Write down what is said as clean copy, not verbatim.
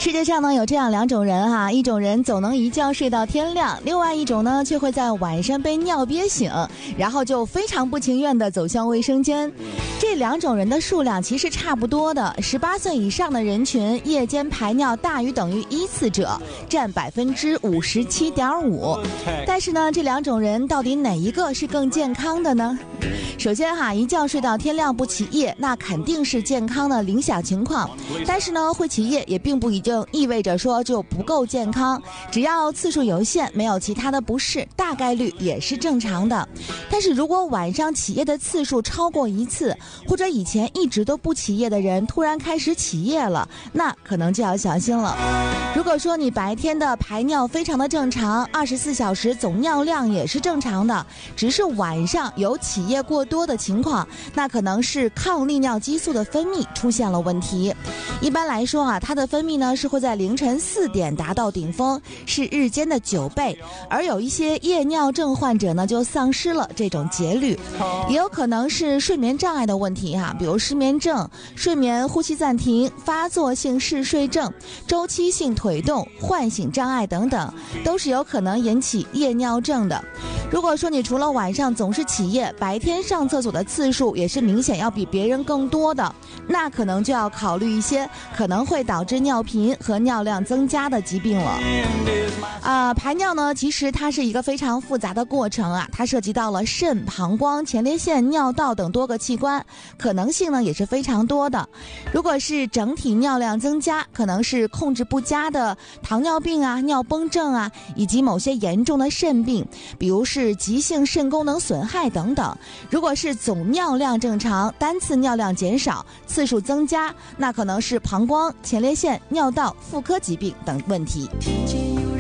世界上呢有这样两种人哈，一种人总能一觉睡到天亮，另外一种呢却会在晚上被尿憋醒，然后就非常不情愿地走向卫生间。这两种人的数量其实差不多的，18岁以上的人群夜间排尿大于等于1次者占57.5%。但是呢，这两种人到底哪一个是更健康的呢？首先哈，一觉睡到天亮不起夜，那肯定是健康的理想情况。但是呢，会起夜也并不一定意味着说就不够健康，只要次数有限，没有其他的不适，大概率也是正常的。但是如果晚上起夜的次数超过1次，或者以前一直都不起夜的人突然开始起夜了，那可能就要小心了。如果说你白天的排尿非常的正常，24小时总尿量也是正常的，只是晚上有起夜过多的情况，那可能是抗利尿激素的分泌出现了问题。一般来说啊，它的分泌呢是会在凌晨4点达到顶峰，是日间的9倍，而有一些夜尿症患者呢就丧失了这种节律。也有可能是睡眠障碍的问题哈，比如失眠症、睡眠呼吸暂停、发作性嗜睡症、周期性腿动、唤醒障碍等等，都是有可能引起夜尿症的。如果说你除了晚上总是起夜，白天上厕所的次数也是明显要比别人更多的，那可能就要考虑一些可能会导致尿频和尿量增加的疾病了。排尿呢，其实它是一个非常复杂的过程啊，它涉及到了肾、膀胱、前列腺、尿道等多个器官，可能性呢也是非常多的。如果是整体尿量增加，可能是控制不佳的糖尿病啊、尿崩症啊，以及某些严重的肾病，比如是急性肾功能损害等等。如果是总尿量正常，单次尿量减少，次数增加，那可能是膀胱、前列腺、尿道、妇科疾病等问题。